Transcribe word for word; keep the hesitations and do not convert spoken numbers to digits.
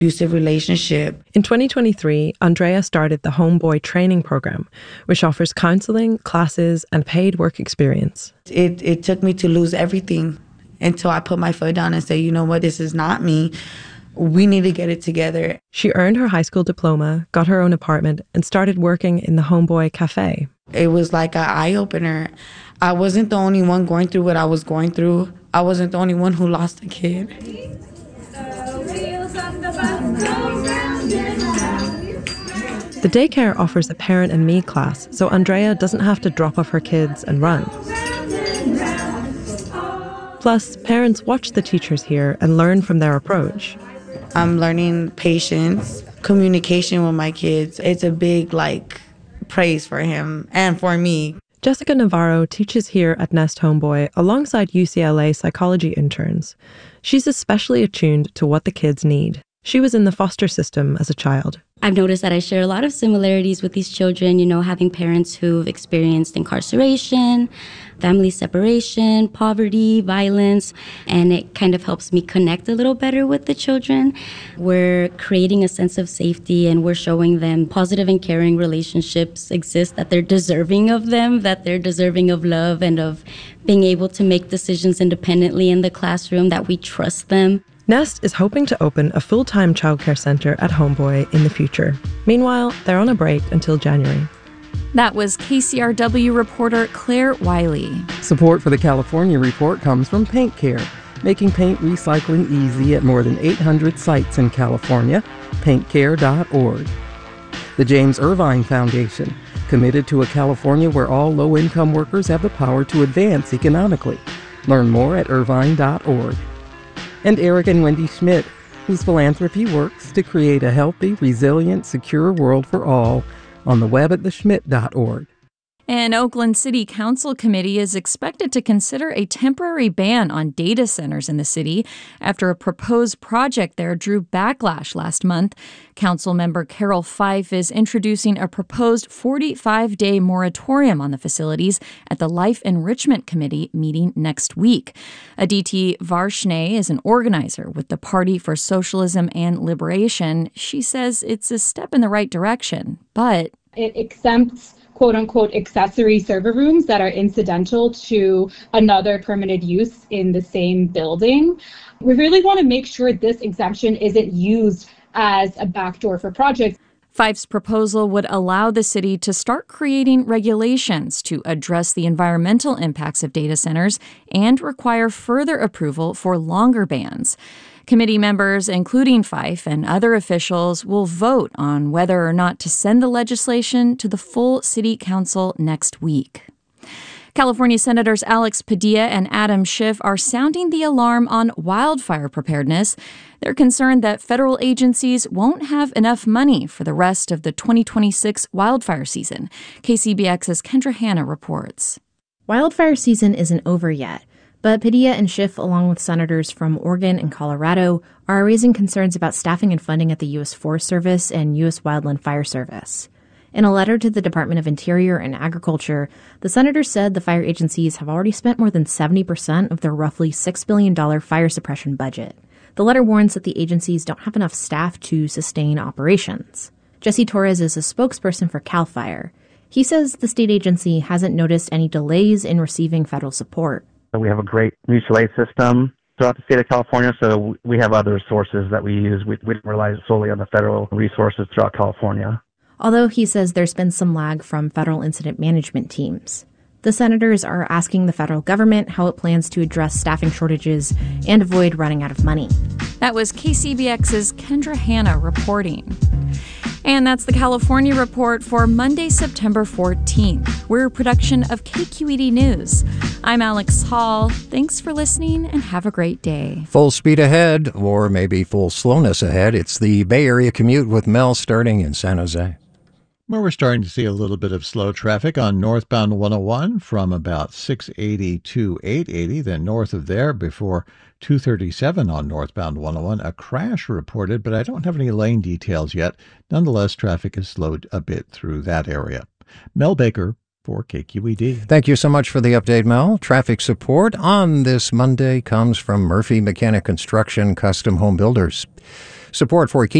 abusive relationship. In twenty twenty-three, Andrea started the Homeboy Training Program, which offers counseling, classes, and paid work experience. It, it took me to lose everything until I put my foot down and say, you know what, this is not me. We need to get it together. She earned her high school diploma, got her own apartment, and started working in the Homeboy Cafe. It was like an eye-opener. I wasn't the only one going through what I was going through. I wasn't the only one who lost a kid. The daycare offers a parent and me class, so Andrea doesn't have to drop off her kids and run. Plus, parents watch the teachers here and learn from their approach. I'm learning patience, communication with my kids. It's a big, like, praise for him and for me. Jessica Navarro teaches here at Nest Homeboy alongside U C L A psychology interns. She's especially attuned to what the kids need. She was in the foster system as a child. I've noticed that I share a lot of similarities with these children, you know, having parents who've experienced incarceration, family separation, poverty, violence, and it kind of helps me connect a little better with the children. We're creating a sense of safety and we're showing them positive and caring relationships exist, that they're deserving of them, that they're deserving of love and of being able to make decisions independently in the classroom, that we trust them. Nest is hoping to open a full-time childcare centre at Homeboy in the future. Meanwhile, they're on a break until January. That was K C R W reporter Claire Wiley. Support for the California Report comes from Paint Care, making paint recycling easy at more than eight hundred sites in California. paint care dot org. The James Irvine Foundation, committed to a California where all low-income workers have the power to advance economically. Learn more at irvine dot org. And Eric and Wendy Schmidt, whose philanthropy works to create a healthy, resilient, secure world for all, on the web at the schmidt dot org. An Oakland City Council committee is expected to consider a temporary ban on data centers in the city after a proposed project there drew backlash last month. Council member Carol Fife is introducing a proposed forty-five day moratorium on the facilities at the Life Enrichment Committee meeting next week. Aditi Varshney is an organizer with the Party for Socialism and Liberation. She says it's a step in the right direction, but it exempts quote-unquote accessory server rooms that are incidental to another permitted use in the same building. We really want to make sure this exemption isn't used as a backdoor for projects. Fife's proposal would allow the city to start creating regulations to address the environmental impacts of data centers and require further approval for longer bans. Committee members, including Fife and other officials, will vote on whether or not to send the legislation to the full city council next week. California Senators Alex Padilla and Adam Schiff are sounding the alarm on wildfire preparedness. They're concerned that federal agencies won't have enough money for the rest of the twenty twenty-six wildfire season. K C B X's Kendra Hanna reports. Wildfire season isn't over yet, but Padilla and Schiff, along with senators from Oregon and Colorado, are raising concerns about staffing and funding at the U S Forest Service and U S Wildland Fire Service. In a letter to the Department of Interior and Agriculture, the senators said the fire agencies have already spent more than seventy percent of their roughly six billion dollars fire suppression budget. The letter warns that the agencies don't have enough staff to sustain operations. Jesse Torres is a spokesperson for CAL FIRE. He says the state agency hasn't noticed any delays in receiving federal support. We have a great mutual aid system throughout the state of California, so we have other sources that we use. We, we don't rely solely on the federal resources throughout California. Although he says there's been some lag from federal incident management teams. The senators are asking the federal government how it plans to address staffing shortages and avoid running out of money. That was K C B X's Kendra Hanna reporting. And that's the California Report for Monday, September fourteenth. We're a production of K Q E D News. I'm Alex Hall. Thanks for listening and have a great day. Full speed ahead, or maybe full slowness ahead. It's the Bay Area Commute with Mel starting in San Jose. Where we're starting to see a little bit of slow traffic on northbound one oh one from about six eighty to eight eighty, then north of there before two thirty-seven on northbound one oh one. A crash reported, but I don't have any lane details yet. Nonetheless, traffic is slowed a bit through that area. Mel Baker for K Q E D. Thank you so much for the update, Mel. Traffic support on this Monday comes from Murphy Mechanic Construction Custom Home Builders. Support for